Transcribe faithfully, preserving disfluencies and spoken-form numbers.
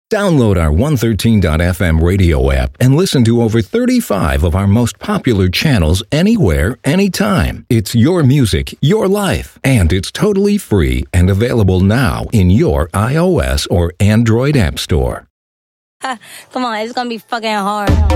Download our one thirteen dot f m radio app and listen to over thirty-five of our most popular channels anywhere, anytime. It's your music, your life, and it's totally free and available now in your iOS or Android app store. Come on, it's gonna be fucking hard.